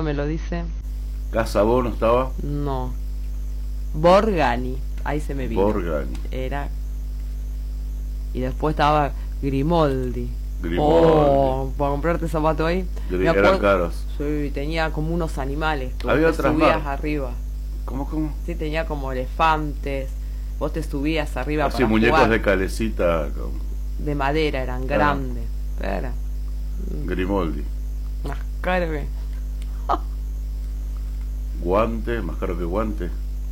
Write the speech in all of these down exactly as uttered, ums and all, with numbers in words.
uno me lo dice. ¿Casabó no estaba? No. Borgani, ahí se me vino. Borgani. Era. Y después estaba Grimoldi. Grimoldi. Oh, para comprarte zapatos ahí. Gri- eran caros. Sí, tenía como unos animales. Que Había vos te otras subías marcas. arriba. ¿Cómo, cómo? Sí, tenía como elefantes. Vos te subías arriba Así para muñecos jugar. de calecita. Con De madera, eran grandes. Era Grimoldi. más caro que. Guante, más caro que guante.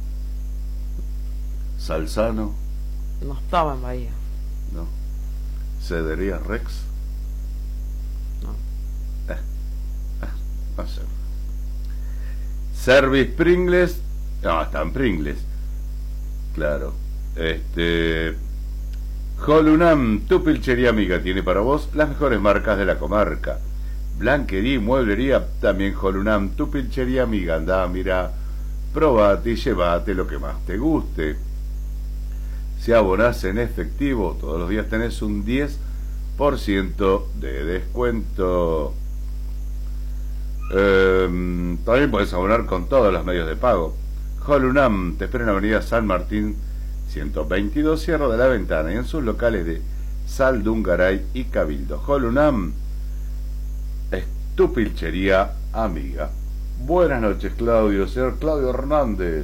Salzano, No estaba en Bahía. ¿no? Cedería Rex. No. Eh, eh, no sé. Service Pringles. No, están Pringles. Claro. Este. Holunam, tu pilchería amiga, tiene para vos las mejores marcas de la comarca. Blanquería y mueblería, también Holunam, tu pilchería amiga. Andá, mira, probate y llevate lo que más te guste. Si abonás en efectivo, todos los días tenés un diez por ciento de descuento. Eh, también podés abonar con todos los medios de pago. Holunam te espera en la avenida San Martín ciento veintidós, Sierra de la Ventana, y en sus locales de Saldungaray y Cabildo. Holunam es tu pilchería amiga. Buenas noches, Claudio. Señor Claudio Hernández.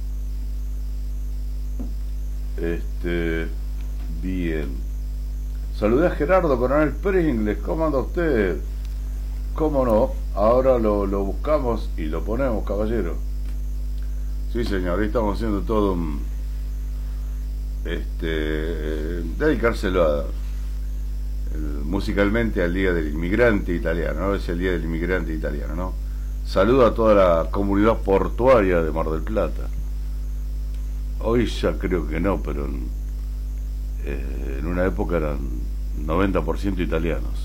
Este, bien. Saludé a Gerardo Coronel Pringles. ¿Cómo anda usted? ¿Cómo no? Ahora lo, lo buscamos y lo ponemos, caballero. Sí, señor. Ahí estamos haciendo todo un... Este... Eh, dedicárselo a... El, musicalmente al Día del Inmigrante Italiano, ¿no? Es el Día del Inmigrante Italiano, ¿no? Saludo a toda la comunidad portuaria de Mar del Plata. Hoy ya creo que no, pero en, eh, en una época eran noventa por ciento italianos.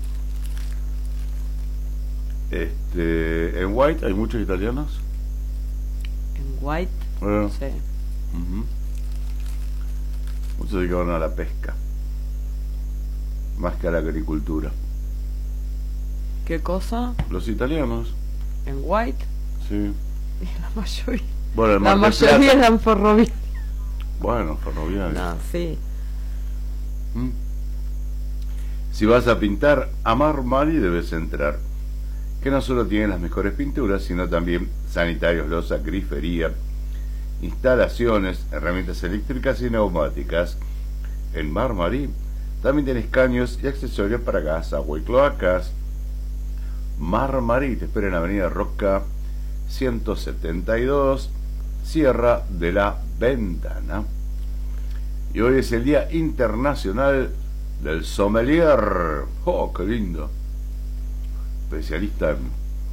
Este, ¿en White hay muchos italianos? En White, Bueno, sí. uh-huh. Muchos se dedicaban a la pesca, más que a la agricultura. ¿Qué cosa? Los italianos, En White, sí. la mayoría. Bueno, en La Mar del mayoría Plata. eran ferroviarios. Bueno, ferroviario. No, sí. ¿Mm? Si vas a pintar, a Marmari debes entrar, que no solo tiene las mejores pinturas, sino también sanitarios, loza, grifería, instalaciones, herramientas eléctricas y neumáticas. En Marmari también tienes caños y accesorios para gas, agua y cloacas. Marmari te espera en la avenida Roca ciento setenta y dos, Sierra de la Ventana. Y hoy es el Día Internacional del Sommelier. ¡Oh, qué lindo! Especialista en,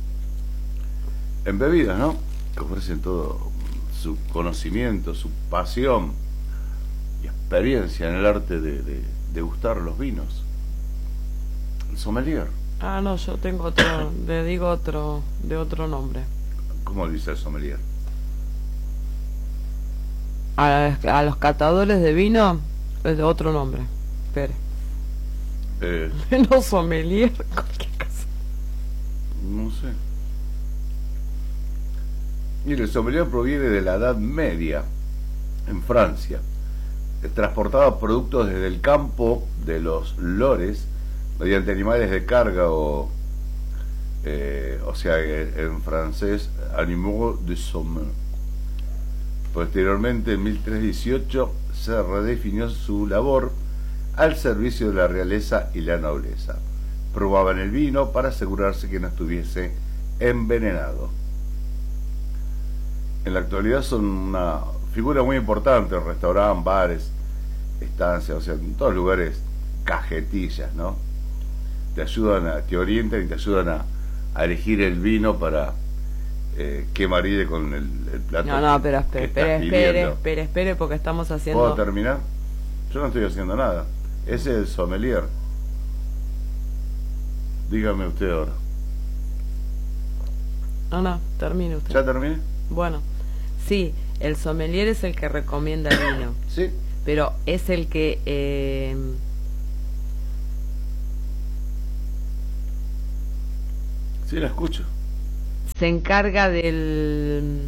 en bebidas, ¿no? Que ofrecen todo su conocimiento, su pasión y experiencia en el arte de, de, de gustar los vinos. El sommelier. Ah, no, yo tengo otro, le digo otro, de otro nombre. ¿Cómo dice el sommelier? A, a los catadores de vino es de otro nombre. Espere. Eh, No sommelier, cualquier cosa. no sé. Mire, el sommelier proviene de la Edad Media, en Francia. Transportaba productos desde el campo de los lores mediante animales de carga o, eh, o sea, en, en francés, animaux de somme. Posteriormente, en mil trescientos dieciocho, se redefinió su labor al servicio de la realeza y la nobleza. Probaban el vino para asegurarse que no estuviese envenenado. En la actualidad son una figura muy importante en restaurantes, bares, estancias, o sea, en todos lugares, cajetillas, ¿no? Te ayudan, a, te orientan y te ayudan a, a elegir el vino para eh, que maride con el, el plato. No, no, pero espere, que estás espere, espere, pidiendo. espere, espere, porque estamos haciendo... ¿Puedo terminar? Yo no estoy haciendo nada. Ese es el sommelier. Dígame usted ahora. No, no, termine usted. ¿Ya terminé? Bueno, sí, el sommelier es el que recomienda el vino, Sí. pero es el que... Eh, Sí, la escucho. es se encarga del...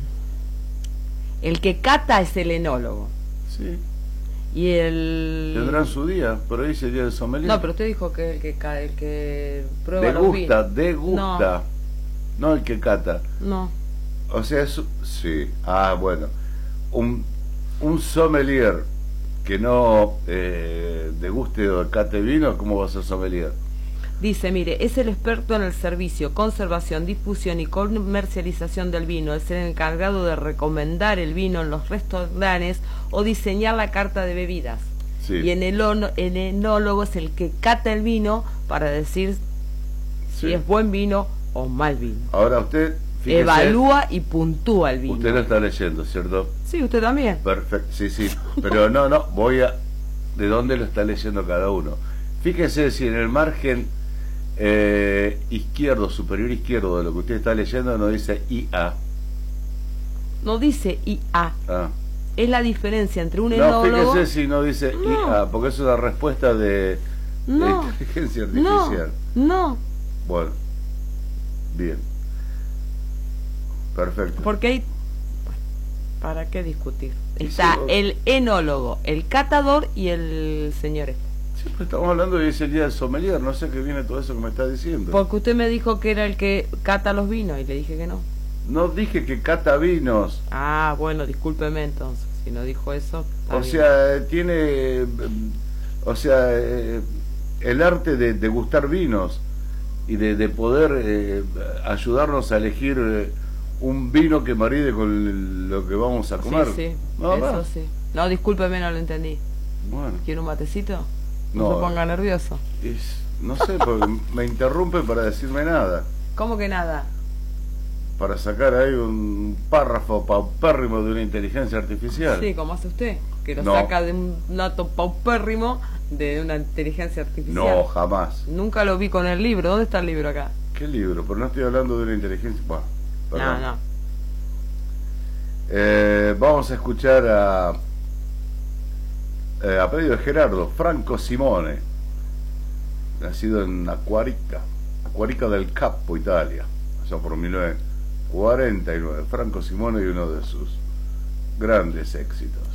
El que cata es el enólogo. Sí. Y el... Tendrán su día, por ahí sería el sommelier. No, pero usted dijo que el que, ca- el que prueba los Degusta, vinos. degusta. No. no el que cata. No. O sea, es... Sí. Ah, bueno. Un, un sommelier que no eh, deguste o cate vino, ¿cómo va a ser sommelier? Dice, mire, es el experto en el servicio, conservación, difusión y comercialización del vino, es el encargado de recomendar el vino en los restaurantes o diseñar la carta de bebidas. Sí. Y en el, ono, el enólogo es el que cata el vino para decir si Sí. es buen vino o mal vino. Ahora usted, fíjese, Evalúa y puntúa el vino. usted lo está leyendo, ¿cierto? Sí, usted también. Perfecto, sí, sí. Pero no, no, voy a... ¿De dónde lo está leyendo cada uno? Fíjese si en el margen eh, izquierdo, superior izquierdo de lo que usted está leyendo no dice I A. No dice I A. Ah. Es la diferencia entre un No, enólogo... fíjese si no dice No. I A, porque es una respuesta de, No. de inteligencia No, artificial. no, Bueno, bien. Perfecto. porque hay... ¿Para qué discutir? Y Está sí, o- el enólogo, el catador y el señor este. Siempre estamos hablando de ese día del sommelier, no sé qué viene todo eso que me está diciendo. Porque usted me dijo que era el que cata los vinos y le dije que no. No dije que cata vinos. Ah, bueno, discúlpeme entonces. Si no dijo eso, está O bien. sea, tiene, mm, o sea, eh, el arte de, de gustar vinos y de, de poder eh, ayudarnos a elegir eh, un vino que maride con lo que vamos a comer. Sí, sí, ¿No, eso no? sí. No, discúlpeme, no lo entendí. Bueno, ¿Quiere un matecito? No, No. se ponga nervioso. es- no sé, porque me interrumpe para decirme nada, ¿Cómo que nada? para sacar ahí un párrafo paupérrimo de una inteligencia artificial. Sí, como hace usted, que lo No. saca de un dato paupérrimo de una inteligencia artificial. No, jamás. Nunca lo vi con el libro. ¿Dónde está el libro acá? ¿Qué libro? Pero no estoy hablando de una inteligencia... Bueno, perdón. No, no. Eh, vamos a escuchar a, eh, a pedido de Gerardo, Franco Simone, nacido en Acuarica, Acuarica del Capo, Italia, allá por mil novecientos cuarenta y nueve. Franco Simone y uno de sus grandes éxitos.